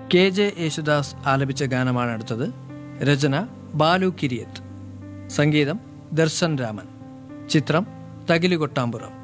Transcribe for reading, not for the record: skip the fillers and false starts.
KJ Yesudas ആലപിച്ച ഗാനമാണ് അടുത്തത്. രചന ബാലു കിരിയത്ത്, സംഗീതം ദർശൻ രാമൻ, ചിത്രം തകിലുകൊട്ടാമ്പുറം.